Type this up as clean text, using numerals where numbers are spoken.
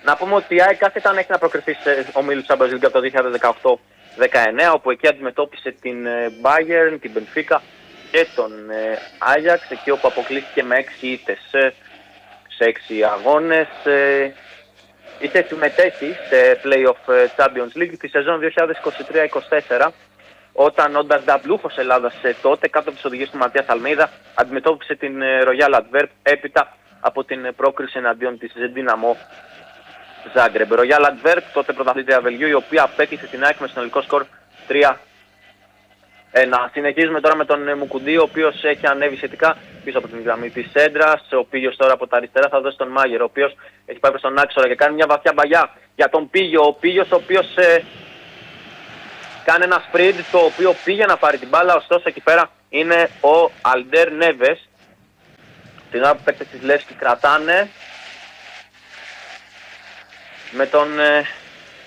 Να πούμε ότι η ΑΕΚ κάθε ήταν έχει να προκριθεί σε ομίλους Champions League από το 2018-19, όπου εκεί αντιμετώπισε την Bayern, την Benfica και τον Ajax, εκεί όπου αποκλείστηκε με 6 ήττες σε 6 αγώνες. Είχε συμμετέχει σε Play-off Champions League τη σεζόν 2023-24, όταν ο νταμπλούχος Ελλάδας τότε, κάτω από τις οδηγίες του Ματίας Αλμέιδα, αντιμετώπισε την Royal Antwerp έπειτα από την πρόκριση εναντίον της Dinamo Zagreb. Royal Antwerp, τότε πρωταθλήτρια Βελγίου, η οποία απέκλεισε την ΑΕΚ με συνολικό σκορ 3-1. Συνεχίζουμε τώρα με τον Μουκουντή, ο οποίος έχει ανέβει σχετικά πίσω από την γραμμή της έντρας. Ο Πίγιος τώρα από τα αριστερά θα δώσει τον Μάγερ, ο οποίος έχει πάει προς τον άξονα και κάνει μια βαθιά μπαγιά για τον Πίγιο. Ο Πίγιος, ο οποίος κάνει ένα sprint, το οποίο πήγε να πάρει την μπάλα, ωστόσο εκεί πέρα είναι ο Αλντέρ Νέβες. Την ώρα που παίκτες της Λεύσκη κρατάνε με τον